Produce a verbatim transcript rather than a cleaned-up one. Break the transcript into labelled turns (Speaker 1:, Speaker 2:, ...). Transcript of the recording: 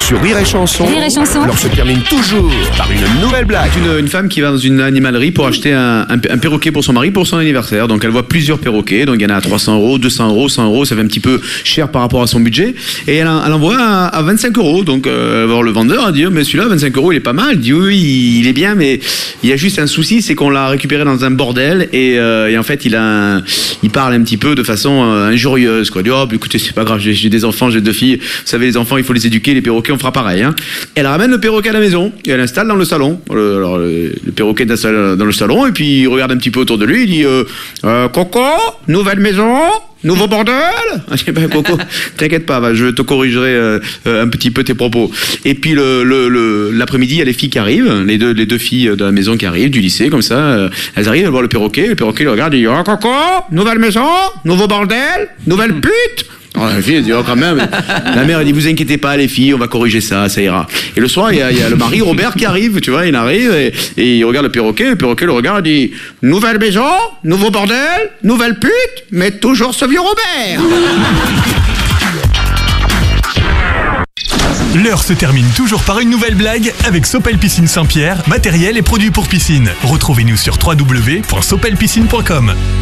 Speaker 1: Sur Rire et Chanson,
Speaker 2: Rire et Chanson.
Speaker 1: l'heure se termine toujours par une nouvelle blague.
Speaker 3: Une, une femme qui va dans une animalerie pour acheter un, un, un perroquet pour son mari pour son anniversaire. Donc elle voit plusieurs perroquets. Donc il y en a à trois cents euros, deux cents euros, cent euros. Ça fait un petit peu cher par rapport à son budget. Et elle, en- elle en voit à, à vingt-cinq euros. Donc euh, elle va voir le vendeur, elle dit oh, mais celui-là, vingt-cinq euros, il est pas mal. Il dit oui, il est bien, mais il y a juste un souci, c'est qu'on l'a récupéré dans un bordel. Et, euh, et en fait, il, a un- il parle un petit peu de façon euh, injurieuse. Quoi. Il dit oh, bah, écoutez, c'est pas grave, j'ai, j'ai des enfants, j'ai deux filles. Vous savez, les enfants, il faut les éduquer. Les perroquets, on fera pareil. Hein. Elle ramène le perroquet à la maison et elle l'installe dans le salon. Le, alors, le, le perroquet est installé dans le salon et puis il regarde un petit peu autour de lui. Il dit euh, euh, Coco, nouvelle maison, nouveau bordel. Je dis ben Coco, t'inquiète pas, va, je te corrigerai euh, euh, un petit peu tes propos. Et puis le, le, le, l'après-midi, il y a les filles qui arrivent, les deux, les deux filles de la maison qui arrivent du lycée comme ça. Euh, elles arrivent, elles voient le perroquet. Le perroquet le regarde et dit oh, Coco, nouvelle maison, nouveau bordel, nouvelle pute. Alors, la fille elle dit oh quand même. La mère elle dit vous inquiétez pas les filles, on va corriger ça, ça ira. Et le soir il y a, il y a le mari Robert qui arrive, tu vois, il arrive et, et il regarde le perroquet, le perroquet le regarde et dit nouvelle maison, nouveau bordel, nouvelle pute, mais toujours ce vieux Robert.
Speaker 4: L'heure se termine toujours par une nouvelle blague avec Sopel Piscine Saint-Pierre, matériel et produits pour piscine. Retrouvez-nous sur w w w point sopel piscine point com.